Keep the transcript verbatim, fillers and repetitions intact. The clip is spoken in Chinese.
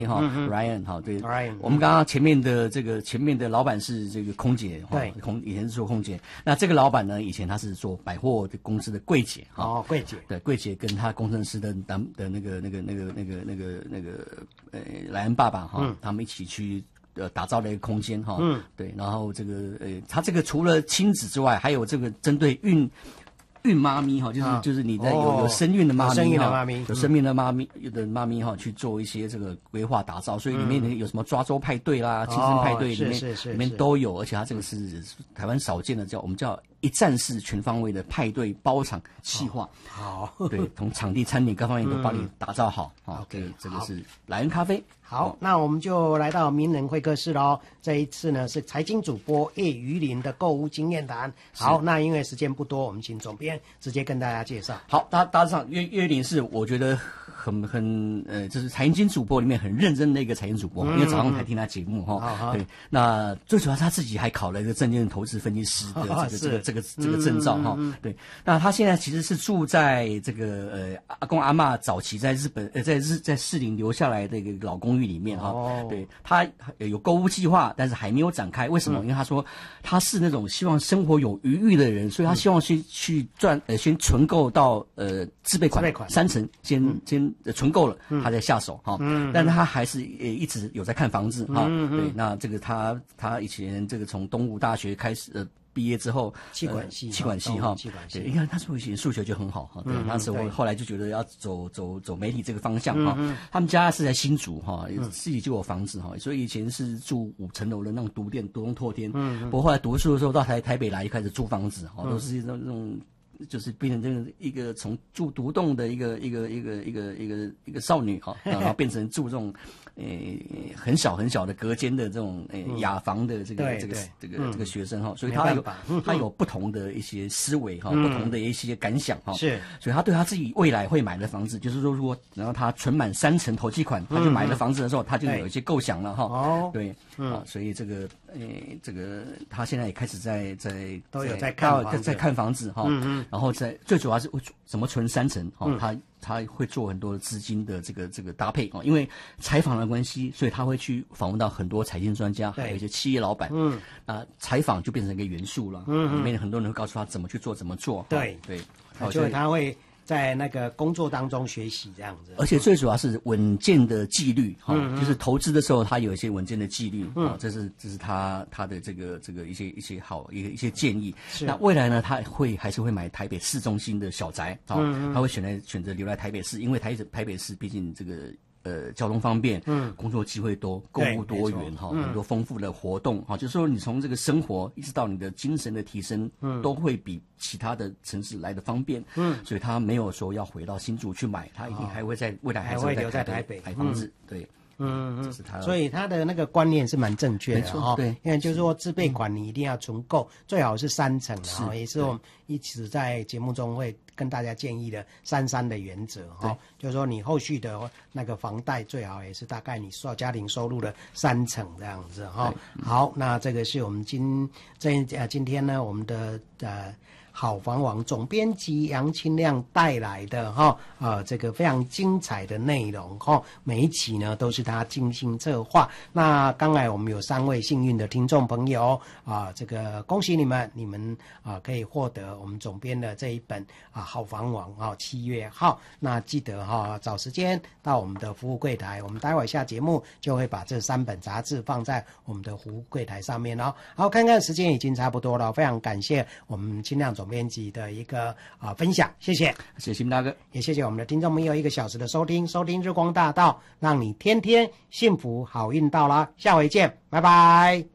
哈、 嗯、 ，Ryan 哈，对 ，Ryan， 我们刚刚前面的这个前面的老板是这个空姐哈， 对， 空以前是做空姐，那这个老板呢，以前他是做百货的公司的柜姐哈， 哦，柜姐， 对，柜姐跟他工程师的男的那个那个那个那个那个那个呃莱恩爸爸哈、嗯，他们一起去。呃，打造了一个空间哈，嗯，对，然后这个呃，他这个除了亲子之外，还有这个针对孕孕妈咪哈，就是、啊、就是你在有、哦、有生孕的妈咪哈， 生孕的妈咪， 有生命的妈咪的妈咪哈，去做一些这个规划打造，所以里面有什么抓周派对啦、亲生派对里面、 哦、是是是里面都有，而且它这个是台湾少见的，叫我们叫一站式全方位的派对包场企划。 好， 对，从场地、餐点各方面都帮你打造好啊。 嗯、 对，这个是莱恩咖啡。 好，那我们就来到名人会客室喽。这一次呢是财经主播叶于林的购物经验谈。好，那因为时间不多，我们请总编直接跟大家介绍。 好，大大致上叶叶于林是我觉得很很呃，就是财经主播里面很认真的一个财经主播，嗯、因为早上才听他节目哈。嗯、对，那最主要他自己还考了一个证券投资分析师的这个、哦、这个这个这个证照哈。嗯、对，那他现在其实是住在这个呃阿公阿嬷早期在日本呃在日在士林留下来的一个老公寓里面哈。哦、对，他有购物计划，但是还没有展开。为什么？嗯、因为他说他是那种希望生活有余裕的人，所以他希望去、嗯、去赚呃先存够到呃自备款三成，先、嗯、先存够了，他再下手哈。嗯、但是他还是呃一直有在看房子哈。嗯、对，那这个他他以前这个从东吴大学开始呃。毕业之后， 气管系， 气管系哈， 气管系。 对，你看他数学数学就很好哈，对，那时候后来就觉得要走走走媒体这个方向哈。他们家是在新竹哈，自己就有房子哈，所以以前是住五层楼的那种独店独栋透天。嗯，不过后来读书的时候到台台北来就开始租房子哈，都是那种那种。就是变成这个一个从住独栋的一个一个一个一个一个一个少女哈，然后变成住这种呃很小很小的隔间的这种呃雅房的这个这个这个这个学生哈，所以他有他有不同的一些思维哈，不同的一些感想哈， 是，所以他对他自己未来会买的房子，就是说如果然后他存满三成头期款，他就买了房子的时候，他就有一些构想了哈，哦，对，啊，所以这个呃这个他现在也开始在在都有在看在在看房子哈，嗯。然后在最主要是怎么存三成哦，嗯、他他会做很多资金的这个这个搭配哦，因为采访的关系，所以他会去访问到很多财经专家，还有一些企业老板，嗯，啊，采访就变成一个元素了，嗯，里面很多人会告诉他怎么去做，怎么做， 对对， 就他会。在那个工作当中学习这样子， 而且最主要是稳健的纪律哈，嗯、就是投资的时候他有一些稳健的纪律，嗯、这是这是他他的这个这个一些一些好一个一些建议。那未来呢，他会还是会买台北市中心的小宅，啊、嗯，他会选择选择留在台北市，因为台台北市毕竟这个。呃，交通方便，嗯，工作机会多，购物多元哈，很多丰富的活动哈，就是说你从这个生活一直到你的精神的提升，嗯，都会比其他的城市来的方便，嗯，所以他没有说要回到新竹去买，他一定还会在未来还会留在台北买房子，对。 嗯嗯，是他，所以他的那个观念是蛮正确的哈。对，因为就是说自备款你一定要存够，最好是三成哈，也是我们一直在节目中会跟大家建议的三三的原则哈。就是说你后续的那个房贷最好也是大概你收家庭收入的三成这样子哈。好，那这个是我们今这呃今天呢我们的呃。好房网总编辑杨清亮带来的哈呃这个非常精彩的内容哈，每一期呢都是他精心策划。那刚才我们有三位幸运的听众朋友啊、呃，这个恭喜你们，你们啊、呃、可以获得我们总编的这一本啊好房网啊七月号。那记得哈找时间到我们的服务柜台，我们待会下节目就会把这三本杂志放在我们的服务柜台上面哦。好，看看时间已经差不多了，非常感谢我们清亮总编辑的一个啊、呃、分享，谢谢， 谢谢新大哥， 也谢谢我们的听众朋友一个小时的收听，收听日光大道，让你天天幸福好运到啦，下回见，拜拜。